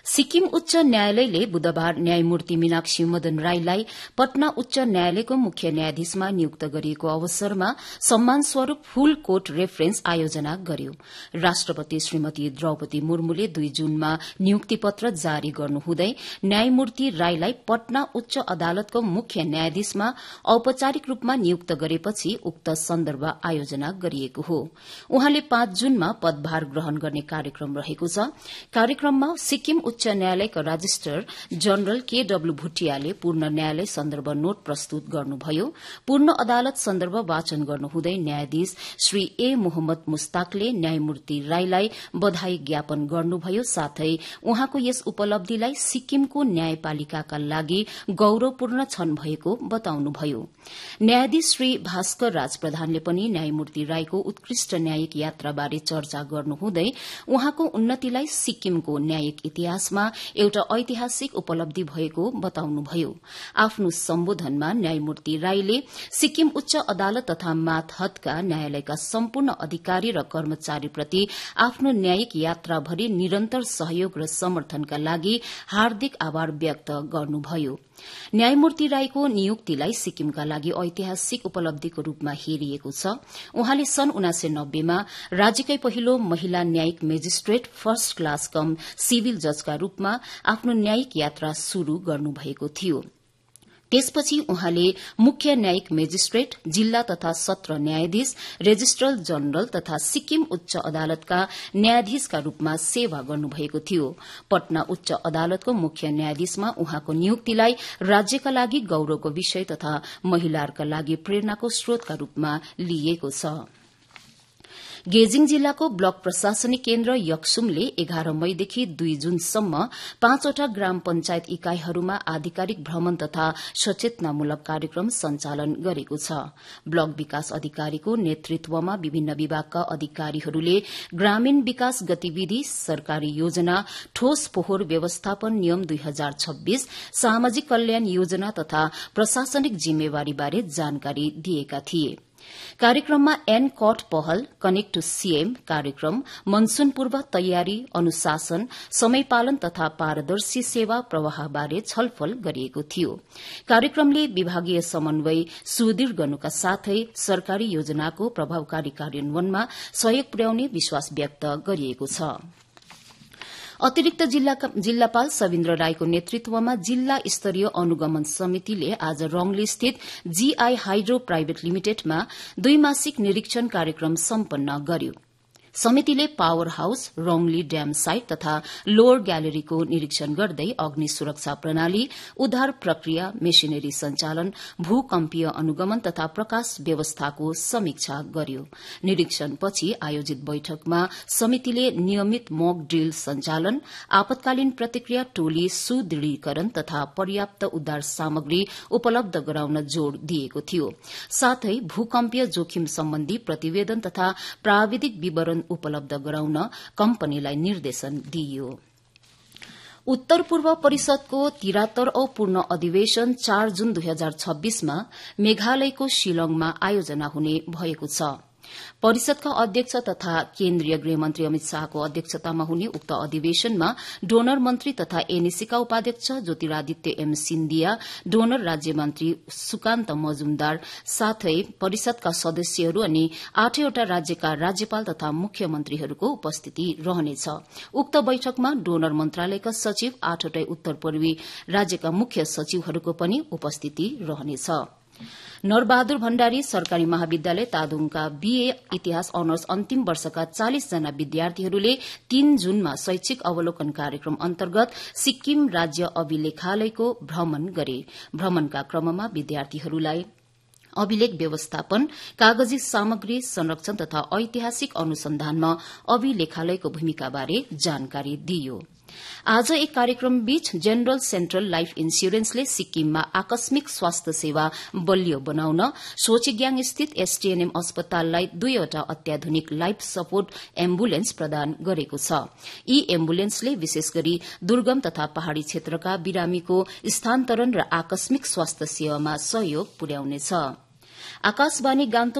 सिक्किम उच्च न्यायालयले बुधबार न्यायमूर्ति मीनाक्षी मदन राईलाई पटना उच्च न्यायालयको मुख्य न्यायाधीशमा नियुक्त गरिएको अवसरमा सम्मान स्वरूप फूल कोर्ट रेफरेन्स आयोजना गर्यो। राष्ट्रपति श्रीमती द्रौपदी मुर्मुले 2 जूनमा नियुक्ति पत्र जारी गर्नुहुँदै न्यायमूर्ति राईलाई पटना उच्च अदालतको मुख्य न्यायाधीशमा औपचारिक रूपमा नियुक्त गरेपछि उक्त सन्दर्भ आयोजना गरिएको हो। उहाँले 5 जूनमा पदभार ग्रहण गर्ने कार्यक्रम रहेको छ। कार्यक्रममा सिक्किम उच्च न्यायालयका रजिस्ट्रार जनरल केडब्ल्यू भुटियाले पूर्ण न्यायालय सन्दर्भ नोट प्रस्तुत गर्नुभयो। पूर्ण अदालत सन्दर्भ वाचन गर्नुहुँदै न्यायाधीश श्री ए मोहम्मद मुस्ताकले न्यायमूर्ति राईलाई बधाई ज्ञापन गर्नुभयो। साथै उहाँको यस उपलब्धिलाई सिक्किमको न्यायपालिकाका लागि गौरवपूर्ण क्षण भएको बताउनुभयो। न्यायाधीश श्री भास्कर राज प्रधानले पनि न्यायमूर्ति राईको उत्कृष्ट न्यायिक यात्राबारे चर्चा गर्नुहुँदै उहाँको उन्नतिलाई सिक्किमको न्यायिक इतिहासमा एउटा ऐतिहासिक उपलब्धि भएको बताउनुभयो। आफ्नो सम्बोधनमा न्यायमूर्ति राईले सिक्किम उच्च अदालत तथा मातहतका न्यायालयका सम्पूर्ण अधिकारी र कर्मचारीप्रति आफ्नो न्यायिक यात्राभरि निरन्तर सहयोग र समर्थनका लागि हार्दिक आभार व्यक्त गर्नुभयो। न्यायमूर्ति राईको नियुक्तिलाई सिक्किमका लागि ऐतिहासिक उपलब्धिको रूपमा हेरिएको छ। उहाँले सन् 1990 मा राज्यकै पहिलो महिला न्यायिक मेजिस्ट्रेट फर्स्ट क्लास कम सिभिल जजका रूपमा आफ्नो न्यायिक यात्रा शुरू गर्नुभएको थियो। त्यसपछि उहाँले मुख्य न्यायिक मेजिस्ट्रेट, जिल्ला तथा सत्र न्यायाधीश, रेजिस्ट्रार जनरल तथा सिक्किम उच्च अदालतका न्यायाधीशका रूपमा सेवा गर्नुभएको थियो। पटना उच्च अदालतको मुख्य न्यायाधीशमा उहाँको नियुक्तिलाई राज्यका लागि गौरवको विषय तथा महिलाहरूका लागि प्रेरणाको स्रोतका रूपमा लिइएको छ। गेजिङ जिल्लाको ब्लक प्रशासनिक केन्द्र यक्सुमले 11 मईदेखि 2 जूनसम्म 5 वटा ग्राम पंचायत इकाईहरूमा आधिकारिक भ्रमण तथा सचेतनामूलक कार्यक्रम सञ्चालन गरेको छ। ब्लक विकास अधिकारीको नेतृत्वमा विभिन्न विभागका अधिकारीहरूले ग्रामीण विकास गतिविधि, सरकारी योजना, ठोस फोहोर व्यवस्थापन नियम 2026, सामाजिक कल्याण योजना तथा प्रशासनिक जिम्मेवारीबारे जानकारी दिएका थिए। कार्यक्रममा एनकट पहल, कनेक्ट टू सीएम कार्यक्रम, मनसून पूर्व तयारी, अनुशासन, समयपालन तथा पारदर्शी सेवा प्रवाहबारे छलफल गरिएको थियो। कार्यक्रमले विभागीय समन्वय सुदृढ़ गर्नुका साथै सरकारी योजनाको प्रभावकारी कार्यान्वयनमा सहयोग पुर्याउने विश्वास व्यक्त गरिएको छ। अतिरिक्त जिल्लापाल सविन्द्र राईको नेतृत्वमा जिल्ला स्तरीय अनुगमन समितिले आज रंगली स्थित जीआई हाइड्रो प्राइवेट लिमिटेडमा 2 मासिक निरीक्षण कार्यक्रम सम्पन्न गर्यो। समितिले पावर हाउस, रंगली ड्याम साइट तथा लोअर ग्यालेरीको निरीक्षण गर्दै अग्नि सुरक्षा प्रणाली, उद्धार प्रक्रिया, मेशिनरी सञ्चालन, भूकम्पीय अनुगमन तथा प्रकाश व्यवस्थाको समीक्षा गर्यो। निरीक्षणपछि आयोजित बैठकमा समितिले नियमित मक ड्रिल सञ्चालन, आपतकालीन प्रतिक्रिया टोली सुदृढीकरण तथा पर्याप्त उद्धार सामग्री उपलब्ध गराउन जोड़ दिएको थियो। साथै भूकम्पीय जोखिम सम्बन्धी प्रतिवेदन तथा प्राविधिक विवरण उपलब्ध गराउन कम्पनीलाई निर्देशन दिइयो। उत्तर पूर्व परिषदको 73औं पूर्ण अधिवेशन 4 जून 2026 मा मेघालयको शिलङमा आयोजना हुने भएको छ। परिषदका अध्यक्ष तथा केन्द्रीय गृहमन्त्री अमित शाहको अध्यक्षतामा हुने उक्त अधिवेशनमा डोनर मन्त्री तथा एनएसीका उपाध्यक्ष ज्योतिरादित्य एम सिन्धिया, डोनर राज्यमन्त्री सुकान्त मजुमदार, साथै परिषदका सदस्यहरू अनि 8 वटा राज्यका राज्यपाल तथा मुख्यमन्त्रीहरूको उपस्थिति रहनेछ। उक्त बैठकमा डोनर मन्त्रालयका सचिव, 8 वटै उत्तर पूर्वी राज्यका मुख्य सचिवहरूको पनि उपस्थिति रहनेछ। नरबहादुर भण्डारी सरकारी महाविद्यालय तादोङका बीए इतिहास अनर्स अन्तिम वर्षका 40 जना विद्यार्थीहरूले 3 जूनमा शैक्षिक अवलोकन कार्यक्रम अन्तर्गत सिक्किम राज्य अभिलेखालयको भ्रमण गरे। भ्रमणका क्रममा विद्यार्थीहरूलाई अभिलेख व्यवस्थापन, कागजी सामग्री संरक्षण तथा ऐतिहासिक अनुसन्धानमा अभिलेखालयको भूमिकाबारे जानकारी दिइयो। आज एक कार्यक्रम बीच जेनरल सेन्ट्रल लाइफ इन्स्योरेन्सले सिक्किममा आकस्मिक स्वास्थ्य सेवा बलियो बनाउन सोचेग्याङ स्थित एसटीएनएम अस्पताललाई 2 वटा अत्याधुनिक लाइफ सपोर्ट एम्बुलेन्स प्रदान गरेको छ। यी एम्बुलेन्सले विशेष गरी दुर्गम तथा पहाड़ी क्षेत्रका बिरामीको स्थानान्तरण र आकस्मिक स्वास्थ्य सेवामा सहयोग पुर्याउनेछ। आकाशवाणी गान्तोक